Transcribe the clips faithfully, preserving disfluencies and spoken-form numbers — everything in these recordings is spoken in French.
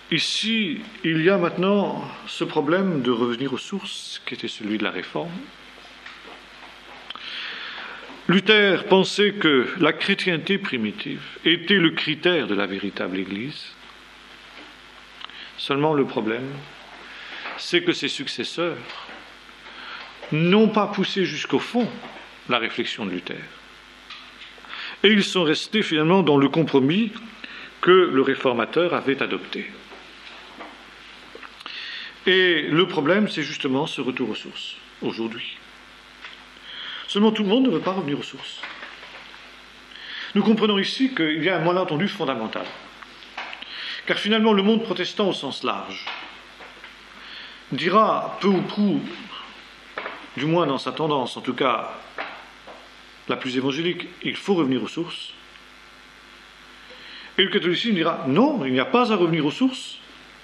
ici, il y a maintenant ce problème de revenir aux sources, qui était celui de la Réforme. Luther pensait que la chrétienté primitive était le critère de la véritable Église. Seulement le problème, c'est que ses successeurs n'ont pas poussé jusqu'au fond la réflexion de Luther. Et ils sont restés finalement dans le compromis que le réformateur avait adopté. Et le problème, c'est justement ce retour aux sources, aujourd'hui. Seulement, tout le monde ne veut pas revenir aux sources. Nous comprenons ici qu'il y a un malentendu fondamental. Car finalement, le monde protestant au sens large dira peu ou prou, du moins dans sa tendance, en tout cas la plus évangélique, il faut revenir aux sources. Et le catholicisme dira non, il n'y a pas à revenir aux sources.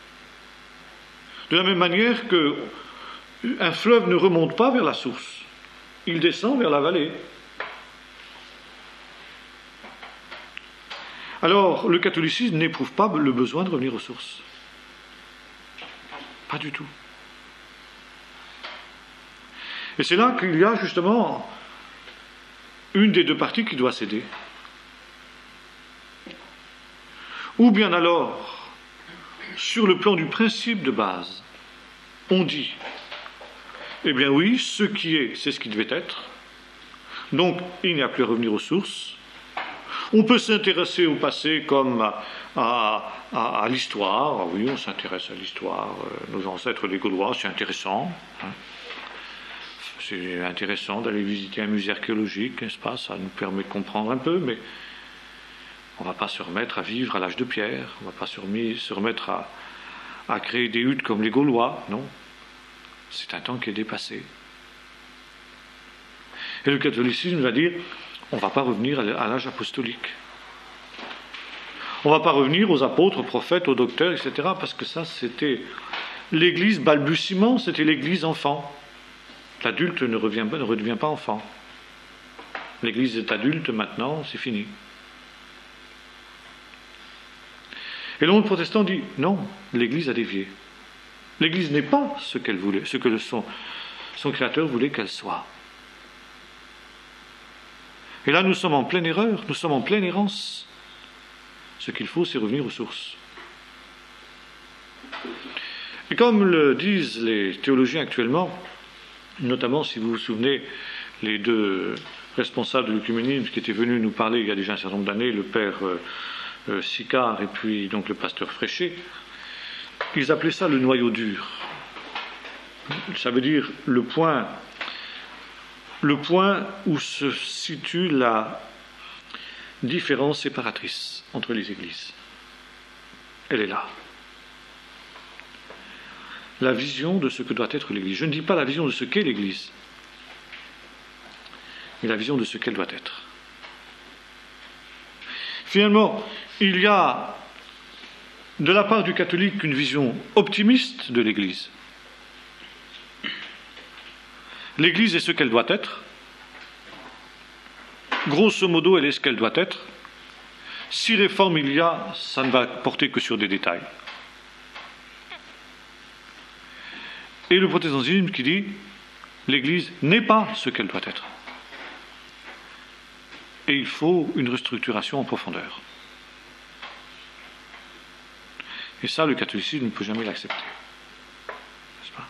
De la même manière qu'un fleuve ne remonte pas vers la source, il descend vers la vallée. Alors, le catholicisme n'éprouve pas le besoin de revenir aux sources. Pas du tout. Et c'est là qu'il y a justement une des deux parties qui doit céder. Ou bien alors, sur le plan du principe de base, on dit, eh bien oui, ce qui est, c'est ce qui devait être, donc il n'y a plus à revenir aux sources. On peut s'intéresser au passé comme à, à, à, à l'histoire, oui, on s'intéresse à l'histoire, nos ancêtres les Gaulois, c'est intéressant, hein. C'est intéressant d'aller visiter un musée archéologique, n'est-ce pas? Ça nous permet de comprendre un peu, mais on ne va pas se remettre à vivre à l'âge de pierre, on ne va pas se, remis, se remettre à, à créer des huttes comme les Gaulois, non. C'est un temps qui est dépassé. Et le catholicisme va dire, on ne va pas revenir à l'âge apostolique. On ne va pas revenir aux apôtres, prophètes, aux docteurs, et cetera, parce que ça, c'était l'église balbutiement, c'était l'église enfant. L'adulte ne, revient, ne redevient pas enfant. L'Église est adulte maintenant, c'est fini. Et le monde protestant dit non, l'Église a dévié. L'Église n'est pas ce qu'elle voulait, ce que le son, son Créateur voulait qu'elle soit. Et là, nous sommes en pleine erreur, nous sommes en pleine errance. Ce qu'il faut, c'est revenir aux sources. Et comme le disent les théologiens actuellement, notamment, si vous vous souvenez, les deux responsables de l'œcuménisme qui étaient venus nous parler il y a déjà un certain nombre d'années, le père euh, euh, Sicard et puis donc le pasteur Fréchet, ils appelaient ça le noyau dur. Ça veut dire le point, le point où se situe la différence séparatrice entre les églises. Elle est là. La vision de ce que doit être l'Église. Je ne dis pas la vision de ce qu'est l'Église, mais la vision de ce qu'elle doit être. Finalement, il y a de la part du catholique une vision optimiste de l'Église. L'Église est ce qu'elle doit être. Grosso modo, elle est ce qu'elle doit être. Si réforme il y a, ça ne va porter que sur des détails. Et le protestantisme qui dit l'Église n'est pas ce qu'elle doit être. Et il faut une restructuration en profondeur. Et ça, le catholicisme ne peut jamais l'accepter. N'est-ce pas?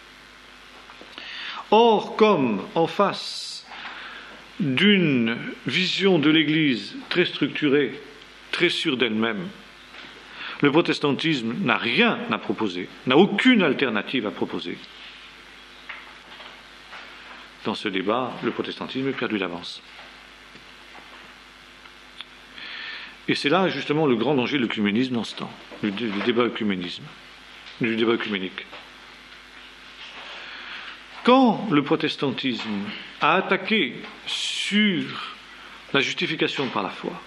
Or, comme en face d'une vision de l'Église très structurée, très sûre d'elle-même, le protestantisme n'a rien à proposer, n'a aucune alternative à proposer. Dans ce débat, le protestantisme est perdu d'avance. Et c'est là justement le grand danger de l'œcuménisme dans ce temps, le, le débat œcuménisme, le débat œcuménique. Quand le protestantisme a attaqué sur la justification par la foi,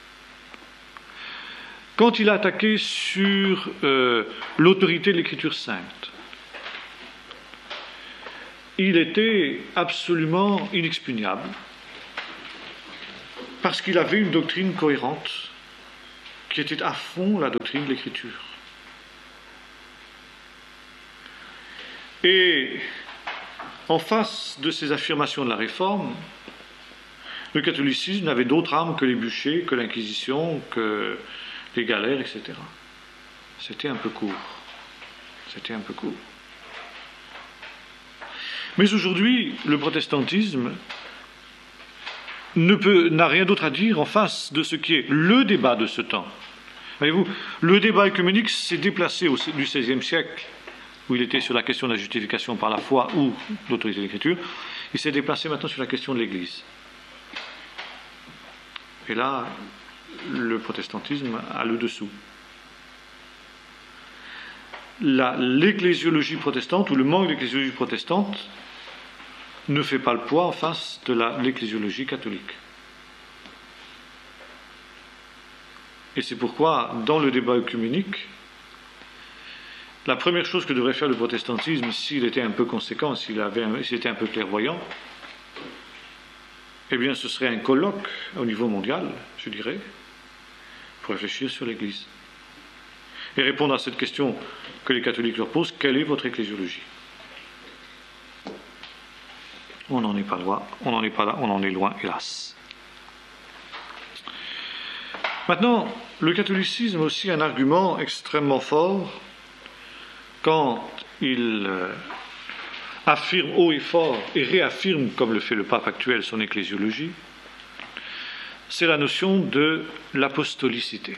quand il a attaqué sur euh, l'autorité de l'Écriture sainte, il était absolument inexpugnable, parce qu'il avait une doctrine cohérente, qui était à fond la doctrine de l'Écriture. Et en face de ces affirmations de la Réforme, le catholicisme n'avait d'autre arme que les bûchers, que l'Inquisition, que les galères, et cetera. C'était un peu court. C'était un peu court. Mais aujourd'hui, le protestantisme ne peut, n'a rien d'autre à dire en face de ce qui est le débat de ce temps. Voyez-vous, le débat œcuménique s'est déplacé au, du seizième siècle, où il était sur la question de la justification par la foi ou l'autorité de l'Écriture. Il s'est déplacé maintenant sur la question de l'Église. Et là, le protestantisme a le dessous. La, l'ecclésiologie protestante, ou le manque d'ecclésiologie protestante, ne fait pas le poids en face de la, l'ecclésiologie catholique. Et c'est pourquoi, dans le débat œcuménique, la première chose que devrait faire le protestantisme, s'il était un peu conséquent, s'il, avait un, s'il était un peu clairvoyant, eh bien, ce serait un colloque au niveau mondial, je dirais, pour réfléchir sur l'Église. Et répondre à cette question que les catholiques leur posent, quelle est votre ecclésiologie ? On n'en est pas loin, on n'en est pas là, on en est loin, hélas. Maintenant, le catholicisme a aussi un argument extrêmement fort quand il euh, affirme haut et fort et réaffirme, comme le fait le pape actuel, son ecclésiologie, c'est la notion de l'apostolicité.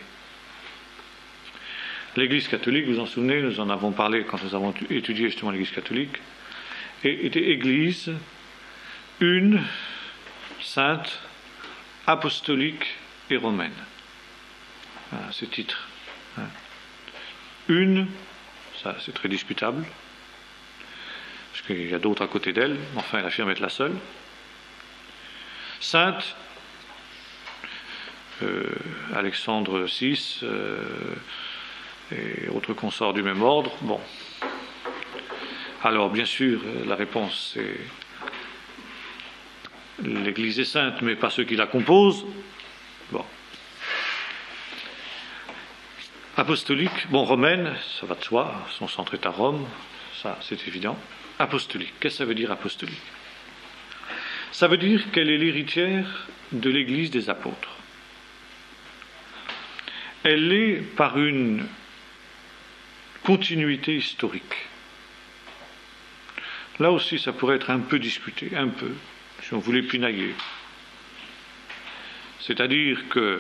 L'Église catholique, vous vous en souvenez, nous en avons parlé quand nous avons étudié justement l'Église catholique, et était Église une, sainte, apostolique et romaine. Voilà, ce titre. Une, ça c'est très discutable, parce qu'il y a d'autres à côté d'elle, enfin elle affirme être la seule. Sainte, euh, Alexandre six, euh, et autres consorts du même ordre. Bon. Alors, bien sûr, la réponse est l'Église est sainte, mais pas ceux qui la composent. Bon. Apostolique, bon, romaine, ça va de soi, son centre est à Rome, ça c'est évident. Apostolique, qu'est-ce que ça veut dire apostolique ? Ça veut dire qu'elle est l'héritière de l'Église des apôtres. Elle est par une continuité historique. Là aussi, ça pourrait être un peu discuté, un peu, si on voulait pinailler. C'est-à-dire que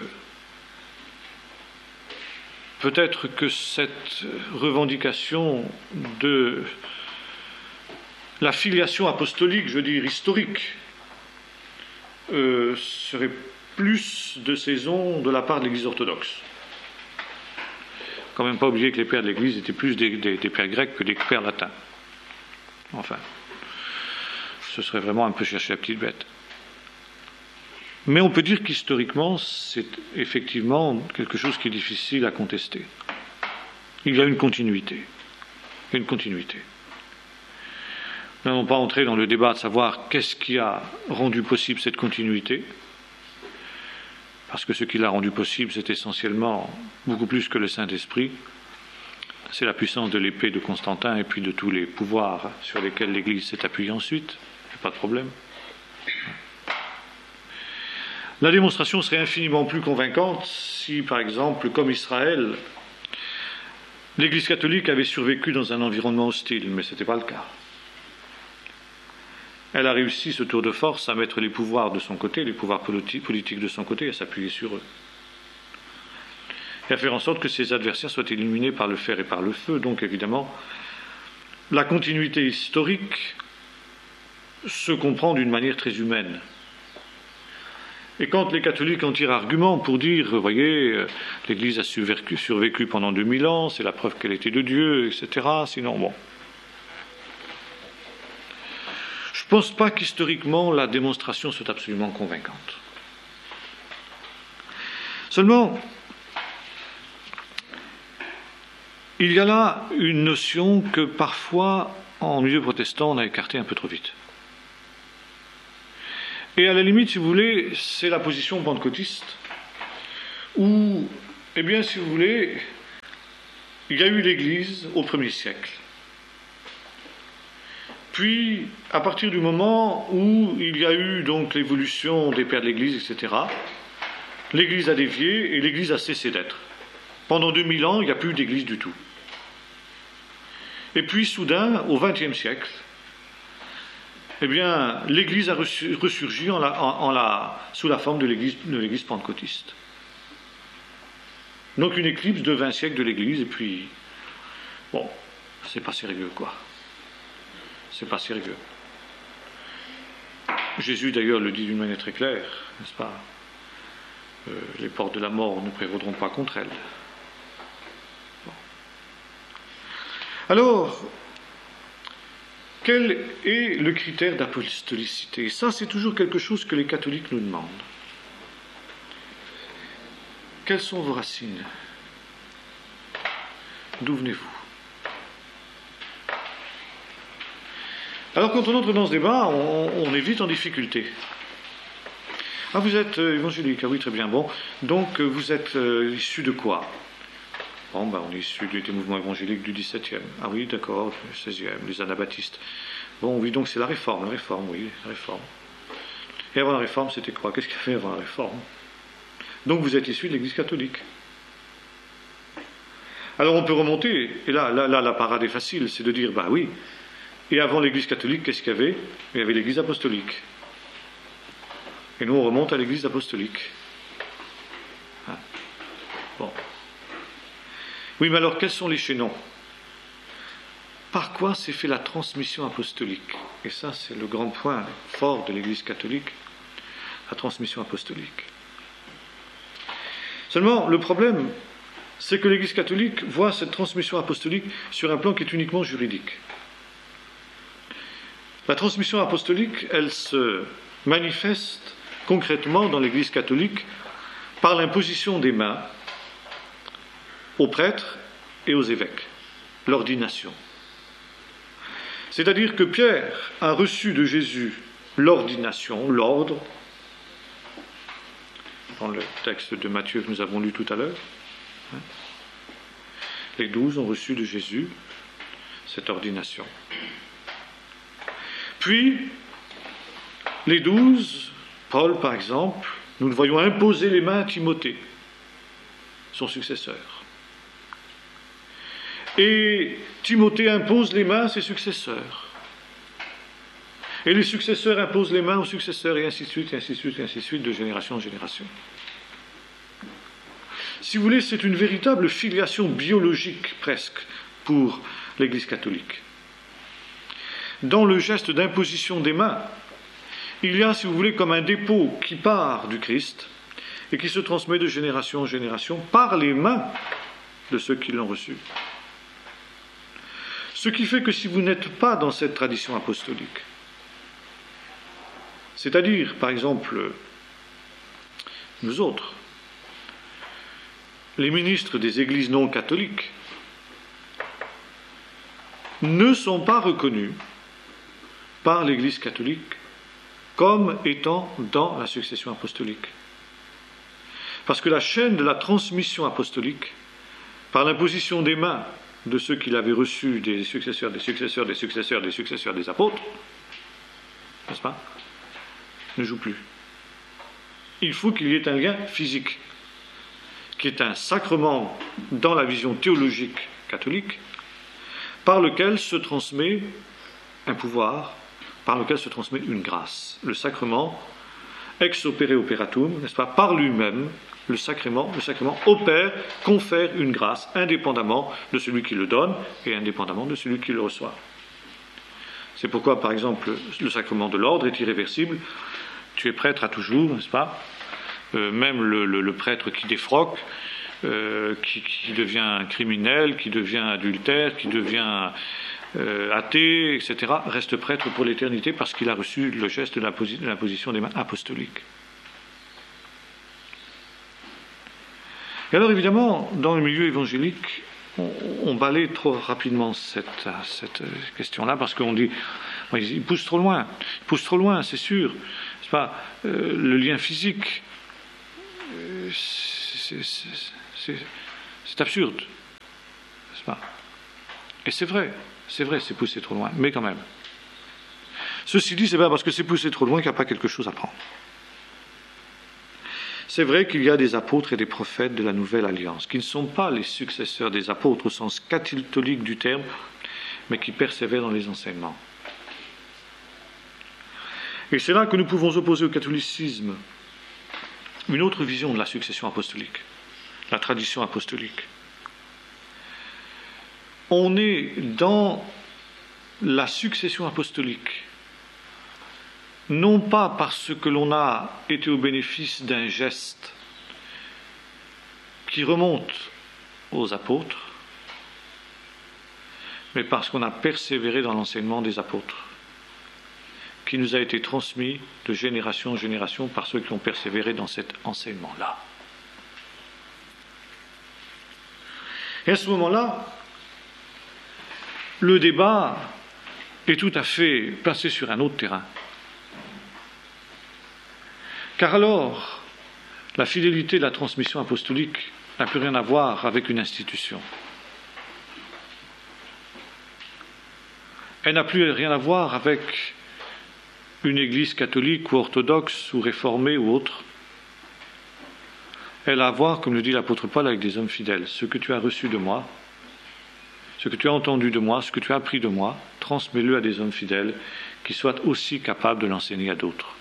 peut-être que cette revendication de la filiation apostolique, je veux dire historique, euh, serait plus de saison de la part de l'Église orthodoxe. Quand même pas oublier que les pères de l'Église étaient plus des, des, des pères grecs que des pères latins. Enfin, ce serait vraiment un peu chercher la petite bête. Mais on peut dire qu'historiquement, c'est effectivement quelque chose qui est difficile à contester. Il y a une continuité. Il y a une continuité. Nous n'allons pas entrer dans le débat de savoir qu'est-ce qui a rendu possible cette continuité, parce que ce qui l'a rendu possible, c'est essentiellement, beaucoup plus que le Saint-Esprit, c'est la puissance de l'épée de Constantin et puis de tous les pouvoirs sur lesquels l'Église s'est appuyée ensuite. Il n'y a pas de problème. La démonstration serait infiniment plus convaincante si, par exemple, comme Israël, l'Église catholique avait survécu dans un environnement hostile, mais ce n'était pas le cas. Elle a réussi ce tour de force à mettre les pouvoirs de son côté, les pouvoirs politiques de son côté, et à s'appuyer sur eux. Et à faire en sorte que ses adversaires soient éliminés par le fer et par le feu. Donc évidemment, la continuité historique se comprend d'une manière très humaine. Et quand les catholiques en tirent argument pour dire, vous voyez, l'Église a survécu, survécu pendant deux mille ans, c'est la preuve qu'elle était de Dieu, et cetera. Sinon, bon. Je ne pense pas qu'historiquement la démonstration soit absolument convaincante. Seulement, il y a là une notion que parfois, en milieu protestant, on a écartée un peu trop vite. Et à la limite, si vous voulez, c'est la position pentecôtiste, où, eh bien, si vous voulez, il y a eu l'Église au premier siècle. Puis, à partir du moment où il y a eu donc l'évolution des pères de l'Église, et cetera, l'Église a dévié et l'Église a cessé d'être. Pendant deux mille ans, il n'y a plus d'Église du tout. Et puis, soudain, au vingtième siècle, eh bien, l'Église a ressurgi en la, en, en la, sous la forme de l'Église, de l'Église pentecôtiste. Donc une éclipse de vingt siècles de l'Église, et puis, bon, c'est pas sérieux, quoi. C'est pas sérieux. Jésus, d'ailleurs, le dit d'une manière très claire, n'est-ce pas ? euh, Les portes de la mort ne prévaudront pas contre elles. Bon. Alors, quel est le critère d'apostolicité ? Ça, c'est toujours quelque chose que les catholiques nous demandent. Quelles sont vos racines ? D'où venez-vous ? Alors, quand on entre dans ce débat, on, on est vite en difficulté. Ah, vous êtes euh, évangélique, ah oui, très bien. Bon, donc euh, vous êtes euh, issu de quoi ? Bon, ben, on est issu des mouvements évangéliques du dix-septième. Ah oui, d'accord, du seizième, les anabaptistes. Bon, oui, donc c'est la réforme, la réforme, oui, la réforme. Et avant la réforme, c'était quoi ? Qu'est-ce qu'il y avait avant la réforme ? Donc vous êtes issu de l'Église catholique. Alors on peut remonter, et là, là, là la parade est facile, c'est de dire, bah oui, et avant l'Église catholique, qu'est-ce qu'il y avait ? Il y avait l'Église apostolique. Et nous, on remonte à l'Église apostolique. Ah. Bon. Oui, mais alors, quels sont les chaînons ? Par quoi s'est fait la transmission apostolique ? Et ça, c'est le grand point fort de l'Église catholique, la transmission apostolique. Seulement, le problème, c'est que l'Église catholique voit cette transmission apostolique sur un plan qui est uniquement juridique. La transmission apostolique, elle se manifeste concrètement dans l'Église catholique par l'imposition des mains aux prêtres et aux évêques, l'ordination. C'est-à-dire que Pierre a reçu de Jésus l'ordination, l'ordre, dans le texte de Matthieu que nous avons lu tout à l'heure. Les douze ont reçu de Jésus cette ordination. Puis, les douze, Paul par exemple, nous le voyons imposer les mains à Timothée, son successeur. Et Timothée impose les mains à ses successeurs. Et les successeurs imposent les mains aux successeurs, et ainsi de suite, et ainsi de suite, et ainsi de suite, de génération en génération. Si vous voulez, c'est une véritable filiation biologique, presque, pour l'Église catholique. Dans le geste d'imposition des mains, il y a, si vous voulez, comme un dépôt qui part du Christ et qui se transmet de génération en génération par les mains de ceux qui l'ont reçu. Ce qui fait que si vous n'êtes pas dans cette tradition apostolique, c'est-à-dire, par exemple, nous autres, les ministres des églises non catholiques, ne sont pas reconnus par l'Église catholique comme étant dans la succession apostolique. Parce que la chaîne de la transmission apostolique, par l'imposition des mains de ceux qui l'avaient reçu, des successeurs, des successeurs, des successeurs, des successeurs des apôtres, n'est-ce pas, ne joue plus. Il faut qu'il y ait un lien physique, qui est un sacrement dans la vision théologique catholique, par lequel se transmet un pouvoir, par lequel se transmet une grâce. Le sacrement, ex opere operatum, n'est-ce pas, par lui-même, le sacrement, le sacrement opère, confère une grâce, indépendamment de celui qui le donne et indépendamment de celui qui le reçoit. C'est pourquoi, par exemple, le sacrement de l'ordre est irréversible. Tu es prêtre à toujours, n'est-ce pas ? euh, Même le, le, le prêtre qui défroque, euh, qui, qui devient criminel, qui devient adultère, qui devient euh, athée, et cetera, reste prêtre pour l'éternité parce qu'il a reçu le geste de l'imposition des mains apostoliques. Et alors, évidemment, dans le milieu évangélique, on, on balaye trop rapidement cette, cette question-là, parce qu'on dit, il pousse trop loin, il pousse trop loin, c'est sûr. C'est pas, euh, le lien physique, euh, c'est, c'est, c'est, c'est absurde, n'est-ce pas ? Et c'est vrai, c'est vrai, c'est poussé trop loin, mais quand même. Ceci dit, c'est pas parce que c'est poussé trop loin qu'il n'y a pas quelque chose à prendre. C'est vrai qu'il y a des apôtres et des prophètes de la Nouvelle Alliance, qui ne sont pas les successeurs des apôtres au sens catholique du terme, mais qui persévèrent dans les enseignements. Et c'est là que nous pouvons opposer au catholicisme une autre vision de la succession apostolique, la tradition apostolique. On est dans la succession apostolique, non pas parce que l'on a été au bénéfice d'un geste qui remonte aux apôtres, mais parce qu'on a persévéré dans l'enseignement des apôtres, qui nous a été transmis de génération en génération par ceux qui ont persévéré dans cet enseignement-là. Et à ce moment-là, le débat est tout à fait placé sur un autre terrain. Car alors, la fidélité de la transmission apostolique n'a plus rien à voir avec une institution. Elle n'a plus rien à voir avec une église catholique ou orthodoxe ou réformée ou autre. Elle a à voir, comme le dit l'apôtre Paul, avec des hommes fidèles. Ce que tu as reçu de moi, ce que tu as entendu de moi, ce que tu as appris de moi, transmets-le à des hommes fidèles qui soient aussi capables de l'enseigner à d'autres.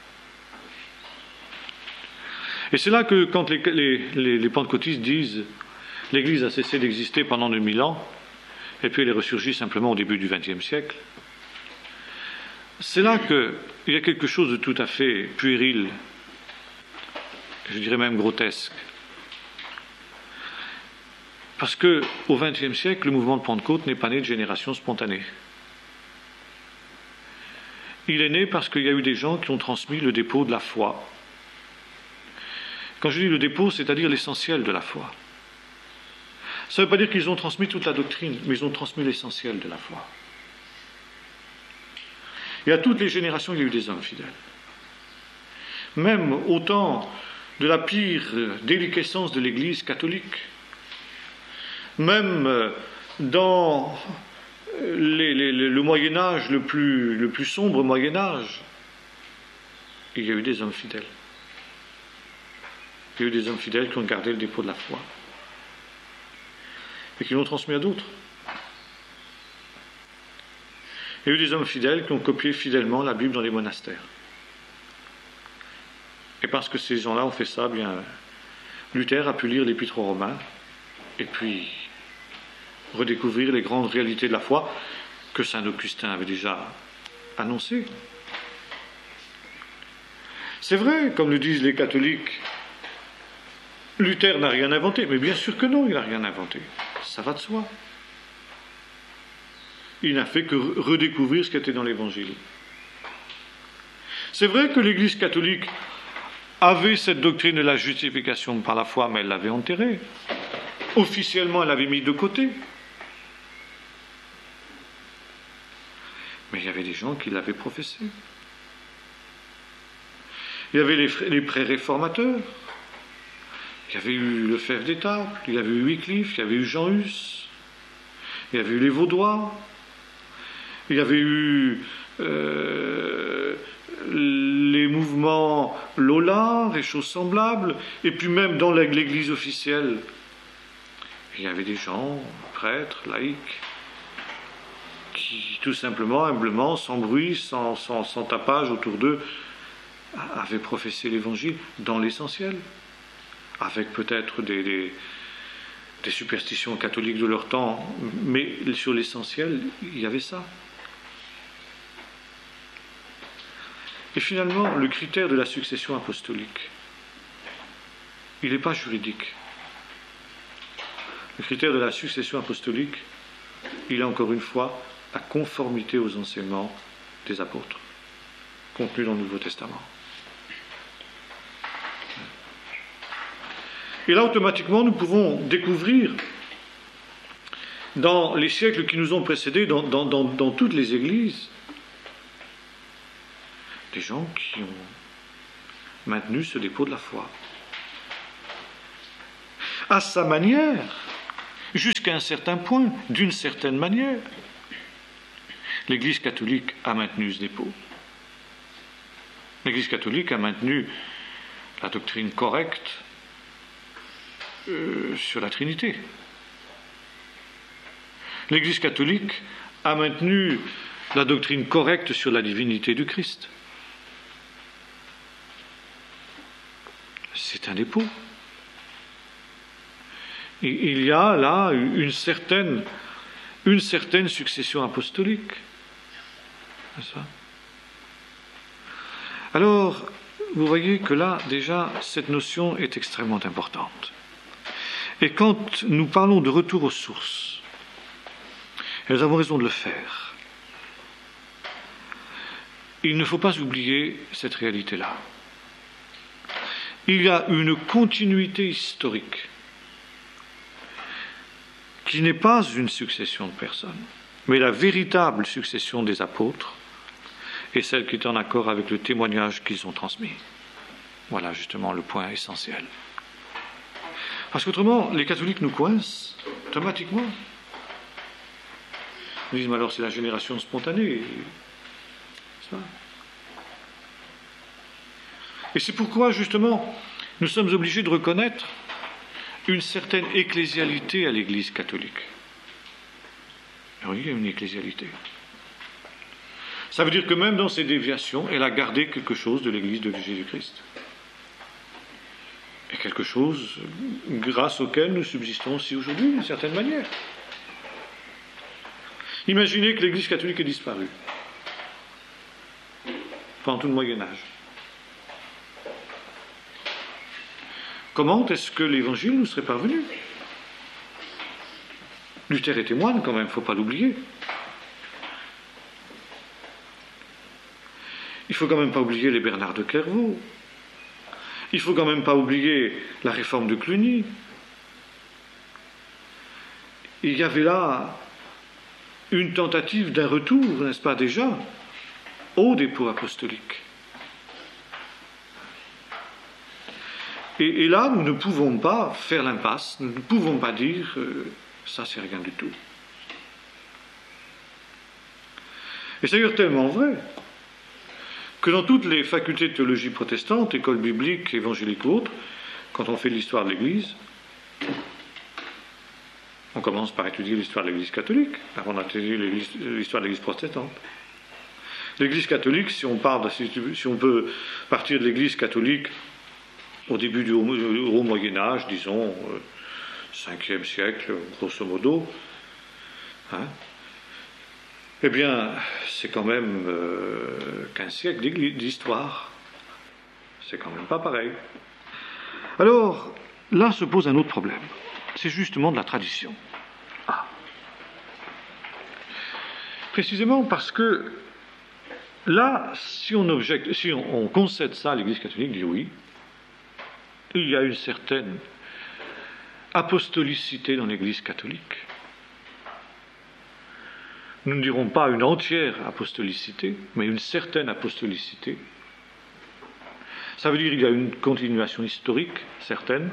Et c'est là que quand les, les, les, les pentecôtistes disent « l'Église a cessé d'exister pendant deux mille ans, et puis elle est ressurgie simplement au début du vingtième siècle », c'est là qu'il y a quelque chose de tout à fait puéril, je dirais même grotesque. Parce qu'au vingtième siècle, le mouvement de Pentecôte n'est pas né de génération spontanée. Il est né parce qu'il y a eu des gens qui ont transmis le dépôt de la foi. Quand je dis le dépôt, c'est-à-dire l'essentiel de la foi. Ça ne veut pas dire qu'ils ont transmis toute la doctrine, mais ils ont transmis l'essentiel de la foi. Et à toutes les générations, il y a eu des hommes fidèles. Même au temps de la pire déliquescence de l'Église catholique, même dans les, les, le Moyen-Âge, le plus, le plus sombre Moyen-Âge, il y a eu des hommes fidèles. Il y a eu des hommes fidèles qui ont gardé le dépôt de la foi et qui l'ont transmis à d'autres. Il y a eu des hommes fidèles qui ont copié fidèlement la Bible dans les monastères. Et parce que ces gens-là ont fait ça, bien, Luther a pu lire l'Épître aux Romains et puis redécouvrir les grandes réalités de la foi que saint Augustin avait déjà annoncées. C'est vrai, comme le disent les catholiques, Luther n'a rien inventé, mais bien sûr que non, il n'a rien inventé. Ça va de soi. Il n'a fait que redécouvrir ce qui était dans l'Évangile. C'est vrai que l'Église catholique avait cette doctrine de la justification par la foi, mais elle l'avait enterrée. Officiellement, elle l'avait mis de côté. Mais il y avait des gens qui l'avaient professée. Il y avait les, les pré-réformateurs. Il y avait eu le Fèvre d'Étaples, il y avait eu Wycliffe, il y avait eu Jean Hus, il y avait eu les Vaudois, il y avait eu euh, les mouvements Lola, et choses semblables, et puis même dans l'Église officielle, il y avait des gens, prêtres, laïcs, qui tout simplement, humblement, sans bruit, sans, sans, sans tapage autour d'eux, avaient professé l'Évangile dans l'essentiel. Avec peut-être des, des, des superstitions catholiques de leur temps, mais sur l'essentiel, il y avait ça. Et finalement, le critère de la succession apostolique, il n'est pas juridique. Le critère de la succession apostolique, il est encore une fois la conformité aux enseignements des apôtres, contenus dans le Nouveau Testament. Et là, automatiquement, nous pouvons découvrir, dans les siècles qui nous ont précédés, dans, dans, dans, dans toutes les églises, des gens qui ont maintenu ce dépôt de la foi. À sa manière, jusqu'à un certain point, d'une certaine manière. l'Église catholique a maintenu ce dépôt. L'Église catholique a maintenu la doctrine correcte euh, sur la Trinité. L'Église catholique a maintenu la doctrine correcte sur la divinité du Christ. C'est un dépôt. Et il y a là une certaine, une certaine succession apostolique. C'est ça. Alors, vous voyez que là, déjà, cette notion est extrêmement importante. Et quand nous parlons de retour aux sources, et nous avons raison de le faire, il ne faut pas oublier cette réalité-là. Il y a une continuité historique qui n'est pas une succession de personnes, mais la véritable succession des apôtres et celle qui est en accord avec le témoignage qu'ils ont transmis. Voilà justement le point essentiel. Parce qu'autrement, les catholiques nous coincent automatiquement. Ils disent, mais alors c'est la génération spontanée. C'est ça. Et c'est pourquoi, justement, nous sommes obligés de reconnaître une certaine ecclésialité à l'Église catholique. Oui, il y a une ecclésialité. Ça veut dire que même dans ses déviations, elle a gardé quelque chose de l'Église de Jésus-Christ. Et quelque chose grâce auquel nous subsistons aussi aujourd'hui, d'une certaine manière. Imaginez que l'Église catholique ait disparu pendant tout le Moyen-Âge. Comment est-ce que l'Évangile nous serait parvenu? Luther était moine quand même, il ne faut pas l'oublier. Il ne faut quand même pas oublier les Bernard de Clairvaux. Il ne faut quand même pas oublier la réforme de Cluny. Il y avait là une tentative d'un retour, n'est-ce pas déjà, au dépôt apostolique. Et, et là, nous ne pouvons pas faire l'impasse, nous ne pouvons pas dire euh, ça c'est rien du tout. Et c'est d'ailleurs tellement vrai que dans toutes les facultés de théologie protestante, écoles bibliques, évangéliques ou autres, quand on fait l'histoire de l'Église, on commence par étudier l'histoire de l'Église catholique, avant d'étudier l'histoire de l'Église protestante. L'Église catholique, si on, part de, si on peut partir de l'Église catholique au début du haut, haut Moyen-Âge, disons, euh, cinquième siècle, grosso modo, hein, eh bien, c'est quand même euh, quinze siècles d'histoire. C'est quand même pas pareil. Alors, là se pose un autre problème. C'est justement de la tradition. Ah. Précisément parce que là, si on objecte, si on, on concède ça à l'Église catholique, dit oui, il y a une certaine apostolicité dans l'Église catholique. Nous ne dirons pas une entière apostolicité, mais une certaine apostolicité. Ça veut dire qu'il y a une continuation historique certaine,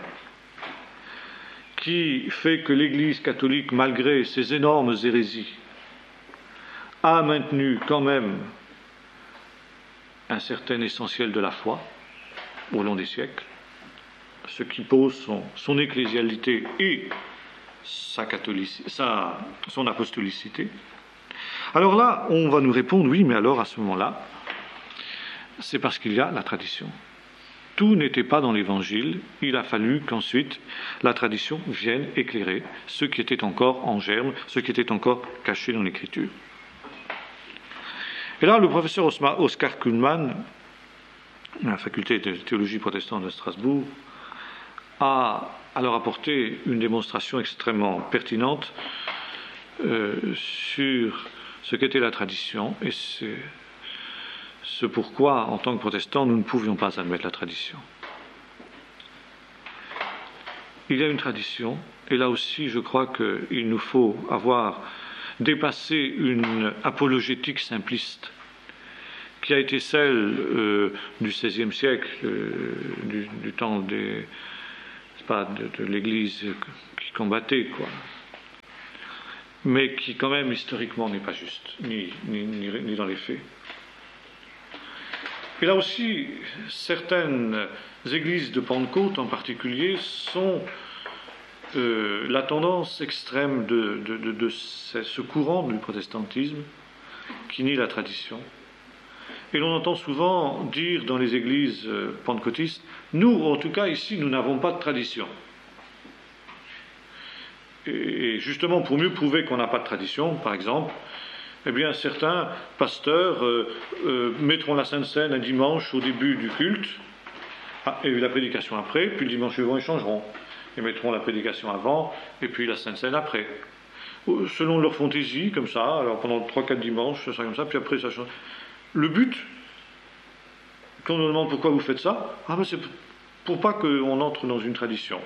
qui fait que l'Église catholique, malgré ses énormes hérésies, a maintenu quand même un certain essentiel de la foi au long des siècles, ce qui pose son, son ecclésialité et sa catholicité, sa, son apostolicité. Alors là, on va nous répondre, oui, mais alors à ce moment-là, c'est parce qu'il y a la tradition. Tout n'était pas dans l'Évangile, il a fallu qu'ensuite la tradition vienne éclairer ce qui était encore en germe, ce qui était encore caché dans l'Écriture. Et là, le professeur Oscar Kuhlmann, de la faculté de théologie protestante de Strasbourg, a alors apporté une démonstration extrêmement pertinente euh, sur ce qu'était la tradition, et c'est ce pourquoi, en tant que protestants, nous ne pouvions pas admettre la tradition. Il y a une tradition, et là aussi, je crois qu'il nous faut avoir dépassé une apologétique simpliste qui a été celle euh, du seizième siècle, euh, du, du temps des, pas, de, de l'Église qui combattait, quoi. mais qui quand même historiquement n'est pas juste, ni, ni, ni, ni dans les faits. Et là aussi, certaines églises de Pentecôte en particulier sont euh, la tendance extrême de, de, de, de ce courant du protestantisme qui nie la tradition. Et l'on entend souvent dire dans les églises pentecôtistes, nous, en tout cas ici, nous n'avons pas de tradition. Et justement, pour mieux prouver qu'on n'a pas de tradition, par exemple, eh bien, certains pasteurs euh, euh, mettront la Sainte Seine un dimanche au début du culte, et la prédication après, puis le dimanche suivant, ils changeront. Ils mettront la prédication avant, et puis la Sainte Seine après. Selon leur fantaisie, comme ça, alors pendant trois quatre dimanches, ça sera comme ça, puis après ça change. Le but, quand on nous demande pourquoi vous faites ça, ah ben c'est pour pas qu'on entre dans une tradition.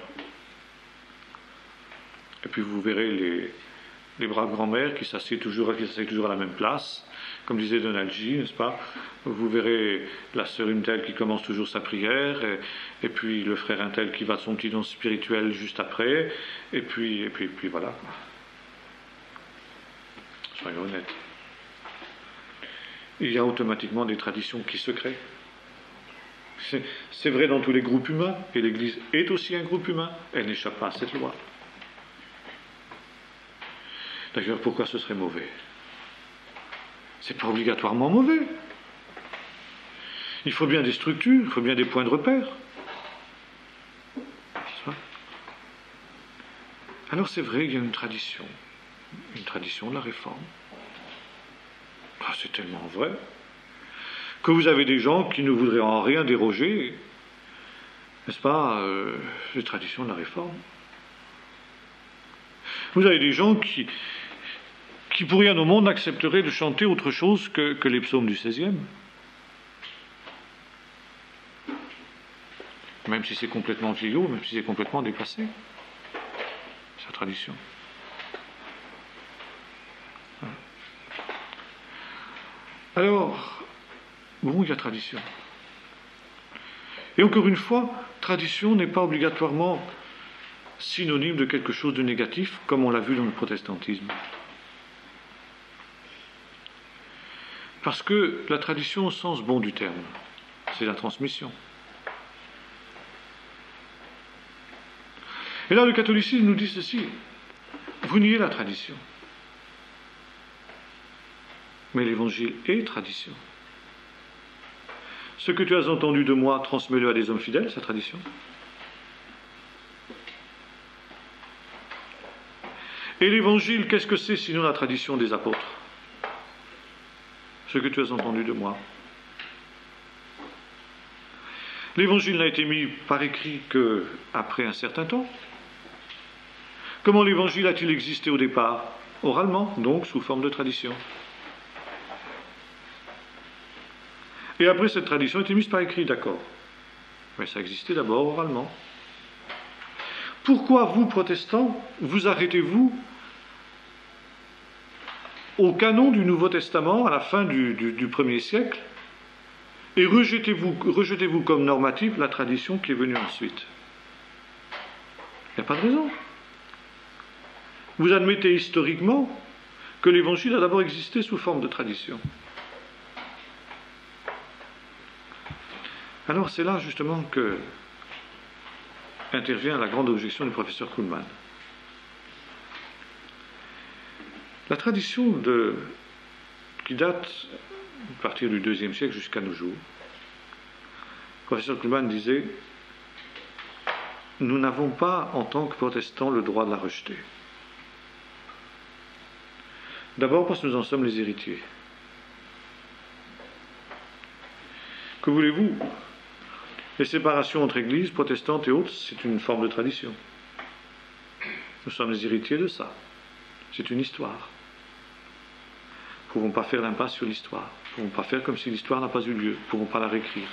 Et puis vous verrez les, les braves grand-mères qui s'assiedent toujours, qui s'assiedent toujours à la même place, comme disait Donald G, n'est-ce pas? Vous verrez la sœur une telle qui commence toujours sa prière, et, et puis le frère un tel qui va de son petit don spirituel juste après, et puis, et puis, et puis voilà. Soyons honnêtes. Il y a automatiquement des traditions qui se créent. C'est, c'est vrai dans tous les groupes humains, et l'Église est aussi un groupe humain, elle n'échappe pas à cette loi. D'ailleurs, pourquoi ce serait mauvais? C'est pas obligatoirement mauvais. Il faut bien des structures, il faut bien des points de repère. Alors c'est vrai, il y a une tradition, une tradition de la réforme. Ah, c'est tellement vrai que vous avez des gens qui ne voudraient en rien déroger, n'est-ce pas, euh, les traditions de la réforme. Vous avez des gens qui, qui pour rien au monde accepteraient de chanter autre chose que, que les psaumes du seizième. Même si c'est complètement vieillot, même si c'est complètement déplacé. C'est la tradition. Alors, bon, il y a tradition. Et encore une fois, tradition n'est pas obligatoirement synonyme de quelque chose de négatif, comme on l'a vu dans le protestantisme. Parce que la tradition, au sens bon du terme, c'est la transmission. Et là, le catholicisme nous dit ceci: vous niez la tradition. Mais l'évangile est tradition. Ce que tu as entendu de moi, transmets-le à des hommes fidèles, c'est tradition. Et l'évangile, qu'est-ce que c'est sinon la tradition des apôtres? Ce que tu as entendu de moi. L'évangile n'a été mis par écrit qu'après un certain temps. Comment l'évangile a-t-il existé au départ? Oralement, donc sous forme de tradition. Et après, cette tradition a été mise par écrit, d'accord. Mais ça existait d'abord oralement. Pourquoi vous, protestants, vous arrêtez-vous au canon du Nouveau Testament à la fin du, du, du premier siècle et rejetez-vous, rejetez-vous comme normative la tradition qui est venue ensuite? Il n'y a pas de raison. Vous admettez historiquement que l'Évangile a d'abord existé sous forme de tradition. Alors c'est là justement que intervient la grande objection du professeur Kuhlmann. La tradition de, qui date à partir du deuxième siècle jusqu'à nos jours, le professeur Kuhlmann disait: nous n'avons pas en tant que protestants le droit de la rejeter. D'abord parce que nous en sommes les héritiers. Que voulez-vous? Les séparations entre églises protestantes et autres, c'est une forme de tradition. Nous sommes les héritiers de ça. C'est une histoire. Nous ne pouvons pas faire l'impasse sur l'histoire. Nous ne pouvons pas faire comme si l'histoire n'a pas eu lieu. Nous ne pouvons pas la réécrire.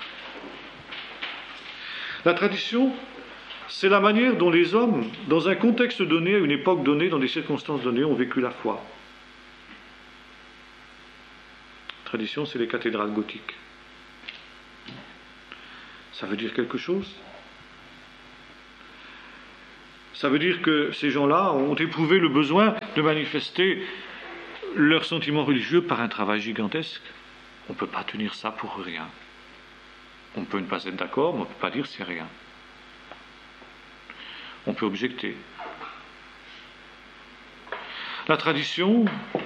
La tradition, c'est la manière dont les hommes, dans un contexte donné, à une époque donnée, dans des circonstances données, ont vécu la foi. La tradition, c'est les cathédrales gothiques. Ça veut dire quelque chose. Ça veut dire que ces gens-là ont éprouvé le besoin de manifester leurs sentiments religieux par un travail gigantesque. On ne peut pas tenir ça pour rien. On peut ne pas être d'accord, mais on ne peut pas dire c'est rien. On peut objecter. La tradition,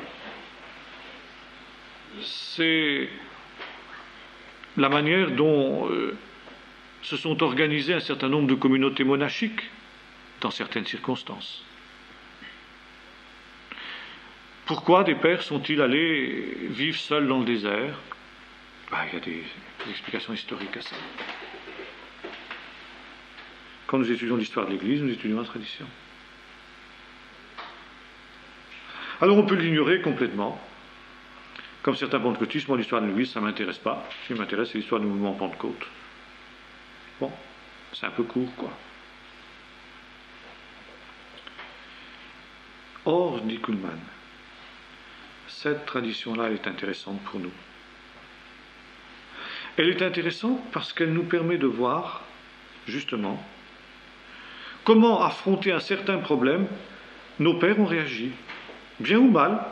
c'est la manière dont euh, se sont organisées un certain nombre de communautés monachiques dans certaines circonstances. Pourquoi des pères sont-ils allés vivre seuls dans le désert? Ben, il y a des, des explications historiques à ça. Quand nous étudions l'histoire de l'Église, nous étudions la tradition. Alors on peut l'ignorer complètement. Comme certains pentecôtistes, moi l'histoire de l'Église, ça ne m'intéresse pas. Ce qui m'intéresse, c'est l'histoire du mouvement Pentecôte. Bon, c'est un peu court, quoi. Or, dit Kuhlmann, cette tradition-là, elle est intéressante pour nous. Elle est intéressante parce qu'elle nous permet de voir, justement, comment affronter un certain problème, nos pères ont réagi, bien ou mal.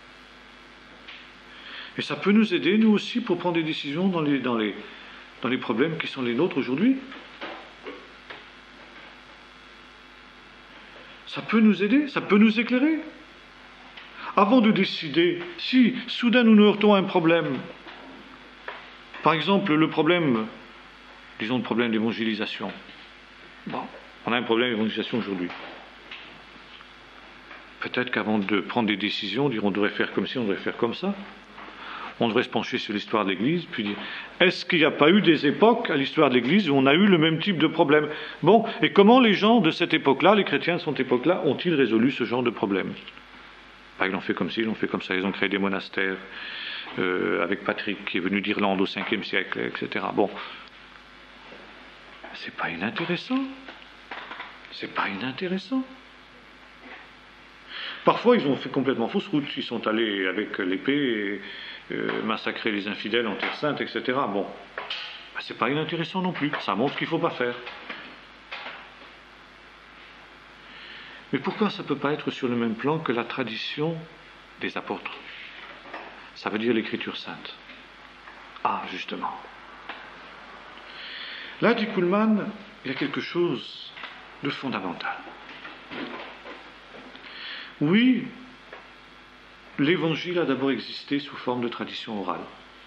Et ça peut nous aider, nous aussi, pour prendre des décisions dans les, dans les, dans les problèmes qui sont les nôtres aujourd'hui. Ça peut nous aider, ça peut nous éclairer. Avant de décider, si soudain nous nous heurtons à un problème, par exemple le problème, disons le problème d'évangélisation. Bon, on a un problème d'évangélisation aujourd'hui. Peut-être qu'avant de prendre des décisions, dire on devrait faire comme ci, on devrait faire comme ça. On devrait se pencher sur l'histoire de l'Église, puis dire, est-ce qu'il n'y a pas eu des époques à l'histoire de l'Église où on a eu le même type de problème? Bon, et comment les gens de cette époque-là, les chrétiens de cette époque-là, ont-ils résolu ce genre de problème? Bah, ils l'ont fait comme ci, ils l'ont fait comme ça, ils ont créé des monastères, euh, avec Patrick, qui est venu d'Irlande au cinquième siècle, et cetera. Bon, c'est pas inintéressant. C'est pas inintéressant. Parfois, ils ont fait complètement fausse route. Ils sont allés avec l'épée et euh, massacrer les infidèles en Terre Sainte, et cetera. Bon, ben, c'est pas inintéressant non plus. Ça montre qu'il ne faut pas faire. Mais pourquoi ça ne peut pas être sur le même plan que la tradition des apôtres? Ça veut dire l'Écriture sainte. Ah, justement. Là, dit Kuhlmann, il y a quelque chose de fondamental. Oui, l'Évangile a d'abord existé sous forme de tradition orale.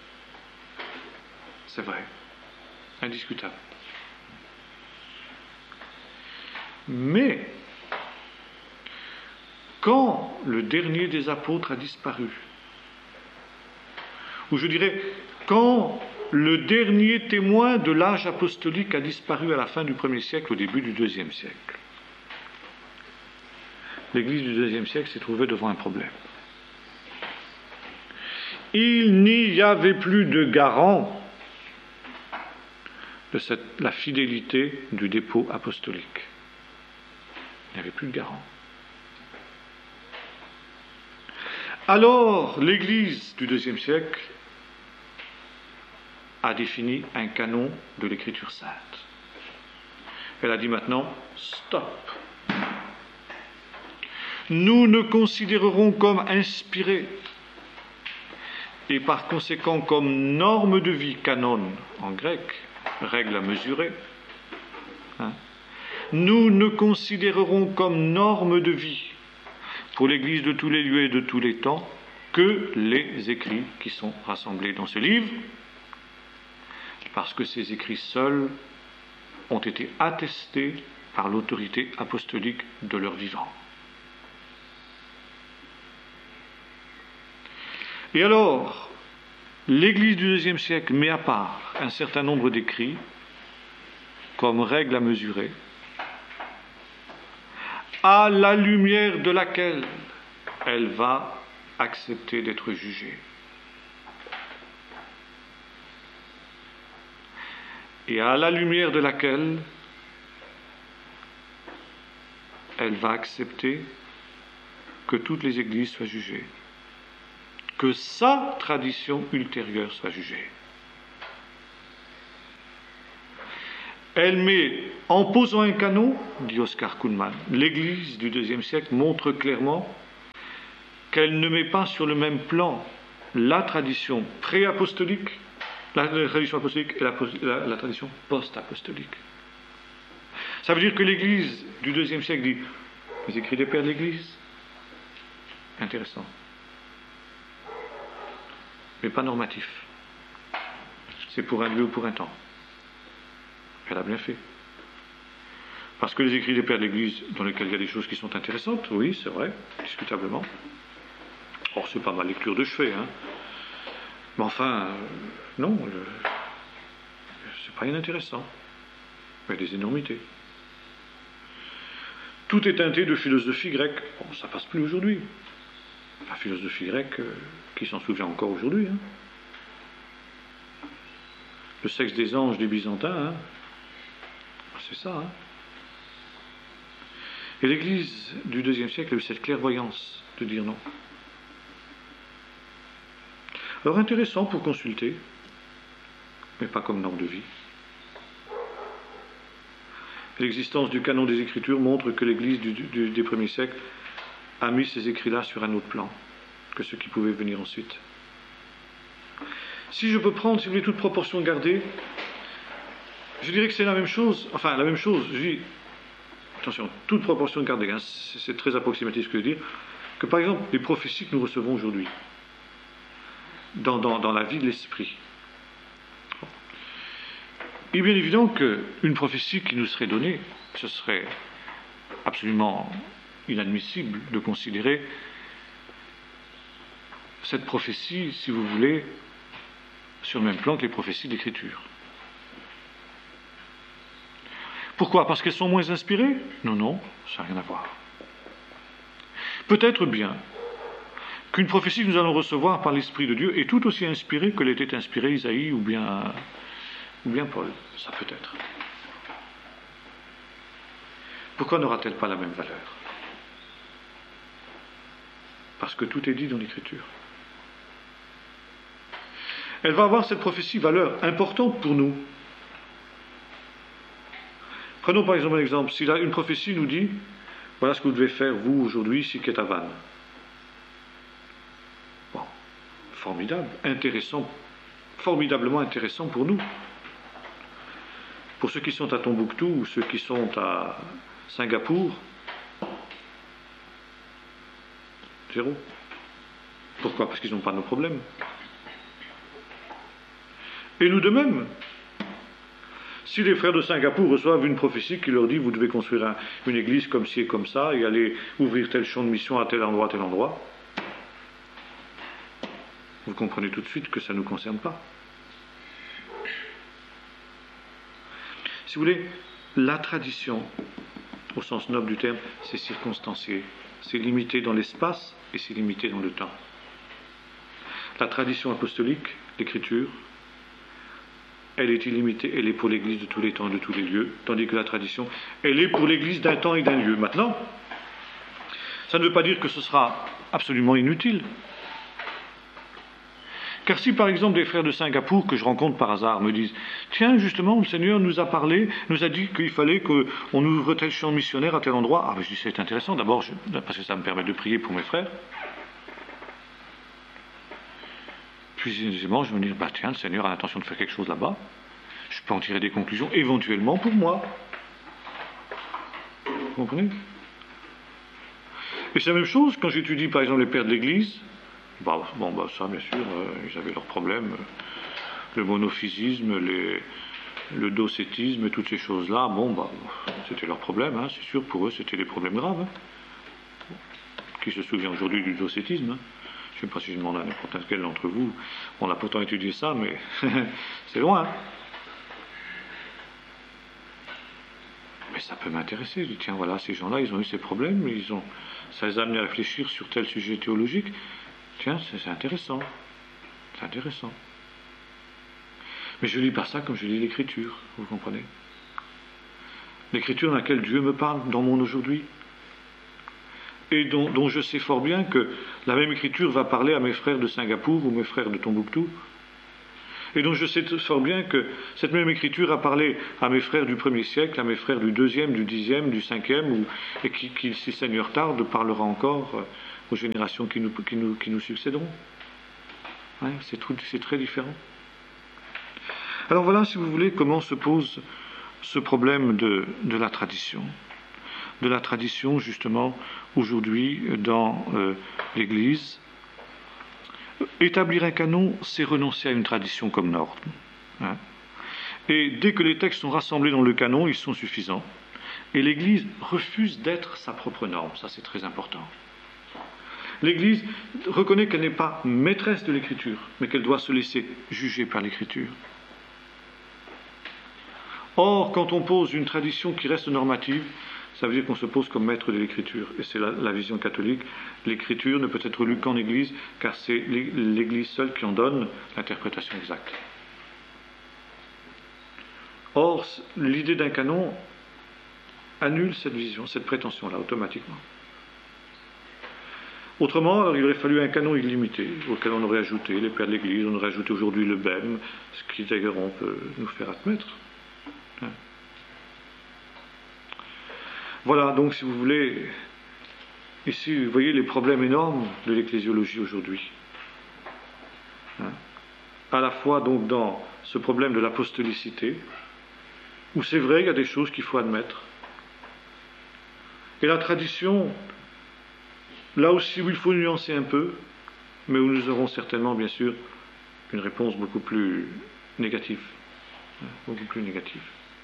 C'est vrai, indiscutable. Mais, quand le dernier des apôtres a disparu, ou je dirais, quand le dernier témoin de l'âge apostolique a disparu à la fin du premier siècle, au début du deuxième siècle, l'Église du deuxième siècle s'est trouvée devant un problème. Il n'y avait plus de garant de cette, la fidélité du dépôt apostolique. Il n'y avait plus de garant. Alors, l'Église du deuxième siècle a défini un canon de l'Écriture sainte. Elle a dit maintenant, stop. Nous ne considérerons comme inspiré et par conséquent comme norme de vie, canon en grec, règle à mesurer, hein, nous ne considérerons comme norme de vie pour l'Église de tous les lieux et de tous les temps que les écrits qui sont rassemblés dans ce livre, parce que ces écrits seuls ont été attestés par l'autorité apostolique de leur vivant. Et alors, l'Église du deuxième siècle met à part un certain nombre d'écrits comme règle à mesurer, à la lumière de laquelle elle va accepter d'être jugée. Et à la lumière de laquelle elle va accepter que toutes les églises soient jugées, que sa tradition ultérieure soit jugée. Elle met, en posant un canon, dit Oscar Kuhlmann, l'Église du deuxième siècle montre clairement qu'elle ne met pas sur le même plan la tradition pré-apostolique, la, la tradition apostolique et la, la, la tradition post-apostolique. Ça veut dire que l'Église du deuxième siècle dit les écrits des pères de l'Église, intéressant, mais pas normatif. C'est pour un lieu ou pour un temps. Elle a bien fait. Parce que les écrits des pères de l'Église, dans lesquels il y a des choses qui sont intéressantes, oui, c'est vrai, discutablement. Or, c'est pas ma lecture de chevet, hein. Mais enfin, euh, non, euh, c'est pas inintéressant. Il y a des énormités. Tout est teinté de philosophie grecque. Bon, ça passe plus aujourd'hui. La philosophie grecque, euh, qui s'en souvient encore aujourd'hui, hein. Le sexe des anges des Byzantins, hein. C'est ça, hein. Et l'Église du deuxième siècle a eu cette clairvoyance de dire non. Alors intéressant pour consulter, mais pas comme norme de vie. L'existence du canon des Écritures montre que l'Église du, du, des premiers siècles a mis ces écrits-là sur un autre plan que ceux qui pouvaient venir ensuite. Si je peux prendre, si vous voulez, toute proportion gardée, je dirais que c'est la même chose, enfin la même chose, je dis, attention, toute proportion gardée, hein, c'est, c'est très approximatif ce que je veux dire, que par exemple les prophéties que nous recevons aujourd'hui, dans, dans, dans la vie de l'esprit, il est bien évident qu'une prophétie qui nous serait donnée, ce serait absolument inadmissible de considérer cette prophétie, si vous voulez, sur le même plan que les prophéties d'Écriture. Pourquoi? Parce qu'elles sont moins inspirées? Non, non, ça n'a rien à voir. Peut-être bien qu'une prophétie que nous allons recevoir par l'Esprit de Dieu est tout aussi inspirée que l'était inspirée Isaïe ou bien, ou bien Paul. Ça peut être. Pourquoi n'aura-t-elle pas la même valeur? Parce que tout est dit dans l'Écriture. Elle va avoir cette prophétie valeur importante pour nous. Prenons par exemple un exemple. Si là, une prophétie nous dit, voilà ce que vous devez faire, vous, aujourd'hui, si qu'est à Vannes. Bon, formidable, intéressant, formidablement intéressant pour nous. Pour ceux qui sont à Tombouctou ou ceux qui sont à Singapour, zéro. Pourquoi? Parce qu'ils n'ont pas nos problèmes. Et nous de même. Si les frères de Singapour reçoivent une prophétie qui leur dit vous devez construire un, une église comme ci et comme ça et aller ouvrir tel champ de mission à tel endroit, à tel endroit, vous comprenez tout de suite que ça ne nous concerne pas. Si vous voulez, la tradition, au sens noble du terme, c'est circonstancié, c'est limité dans l'espace et c'est limité dans le temps. La tradition apostolique, l'écriture, elle est illimitée, elle est pour l'Église de tous les temps et de tous les lieux, tandis que la tradition, elle est pour l'Église d'un temps et d'un lieu. Maintenant, ça ne veut pas dire que ce sera absolument inutile. Car si par exemple des frères de Singapour que je rencontre par hasard me disent « Tiens, justement, le Seigneur nous a parlé, nous a dit qu'il fallait qu'on ouvre tel champ missionnaire à tel endroit. » Ah ben je dis c'est intéressant, d'abord je, parce que ça me permet de prier pour mes frères. Puis deuxièmement, je me dis bah, « Tiens, le Seigneur a l'intention de faire quelque chose là-bas. Je peux en tirer des conclusions, éventuellement pour moi. » Vous comprenez? Et c'est la même chose quand j'étudie par exemple les pères de l'Église. Bah, bon, bah, ça, bien sûr, euh, ils avaient leurs problèmes. Le monophysisme, les, le docétisme, toutes ces choses-là, bon, bah, c'était leur problème, hein, c'est sûr, pour eux, c'était des problèmes graves. Hein. Qui se souvient aujourd'hui du docétisme? Hein. Je ne sais pas si je demande à n'importe quel d'entre vous. On a pourtant étudié ça, mais c'est loin. Hein. Mais ça peut m'intéresser. Je dis, tiens, voilà, ces gens-là, ils ont eu ces problèmes, ils ont, ça les a amenés à réfléchir sur tel sujet théologique. Tiens, c'est, c'est intéressant. C'est intéressant. Mais je ne lis pas ça comme je lis l'Écriture, vous comprenez? L'Écriture dans laquelle Dieu me parle dans mon aujourd'hui. Et dont, dont je sais fort bien que la même Écriture va parler à mes frères de Singapour ou mes frères de Tombouctou. Et donc je sais fort bien que cette même écriture a parlé à mes frères du premier siècle, à mes frères du deuxième, du dixième, du cinquième, ou, et qui, qui, si Seigneur tarde, parlera encore aux générations qui nous, qui nous, qui nous succéderont. Ouais, c'est, tout, c'est très différent. Alors voilà, si vous voulez, comment se pose ce problème de, de la tradition. De la tradition, justement, aujourd'hui, dans euh, l'Église. Établir un canon, c'est renoncer à une tradition comme norme. Hein. Et dès que les textes sont rassemblés dans le canon, ils sont suffisants. Et l'Église refuse d'être sa propre norme. Ça, c'est très important. L'Église reconnaît qu'elle n'est pas maîtresse de l'Écriture, mais qu'elle doit se laisser juger par l'Écriture. Or, quand on pose une tradition qui reste normative, ça veut dire qu'on se pose comme maître de l'Écriture. Et c'est la, la vision catholique. L'Écriture ne peut être lue qu'en Église, car c'est l'Église seule qui en donne l'interprétation exacte. Or, l'idée d'un canon annule cette vision, cette prétention-là, automatiquement. Autrement, alors, il aurait fallu un canon illimité, auquel on aurait ajouté les pères de l'Église, on aurait ajouté aujourd'hui le B E M, ce qui d'ailleurs on peut nous faire admettre. Hein. Voilà, donc si vous voulez, ici, vous voyez les problèmes énormes de l'ecclésiologie aujourd'hui. Hein. À la fois donc dans ce problème de l'apostolicité, où c'est vrai, il y a des choses qu'il faut admettre. Et la tradition, là aussi où il faut nuancer un peu, mais où nous aurons certainement, bien sûr, une réponse beaucoup plus négative. Hein, beaucoup plus négative.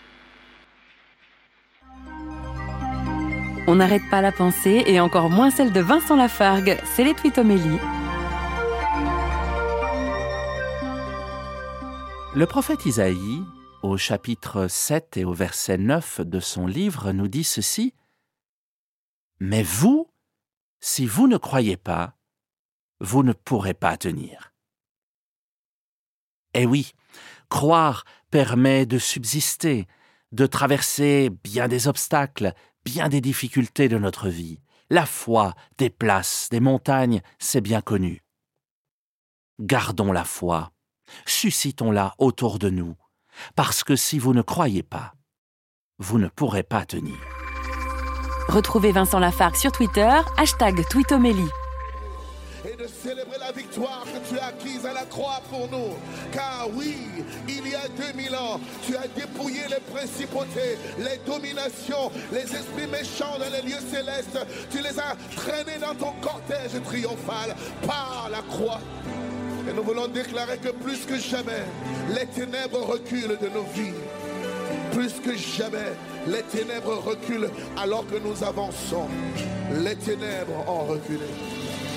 On n'arrête pas la pensée, et encore moins celle de Vincent Lafargue. C'est les Twitomélies. Le prophète Isaïe, au chapitre sept et au verset neuf de son livre, nous dit ceci. « Mais vous, si vous ne croyez pas, vous ne pourrez pas tenir. » Eh oui, croire permet de subsister, de traverser bien des obstacles, bien des difficultés de notre vie. La foi déplace des montagnes, c'est bien connu. Gardons la foi, suscitons-la autour de nous, parce que si vous ne croyez pas, vous ne pourrez pas tenir. Retrouvez Vincent Lafargue sur Twitter, hashtag Twitomélie. Et de célébrer la victoire que tu as acquise à la croix pour nous. Car oui, il y a deux mille ans, tu as dépouillé les principautés, les dominations, les esprits méchants dans les lieux célestes. Tu les as traînés dans ton cortège triomphal par la croix. Et nous voulons déclarer que plus que jamais, les ténèbres reculent de nos vies. Plus que jamais, les ténèbres reculent alors que nous avançons. Les ténèbres ont reculé.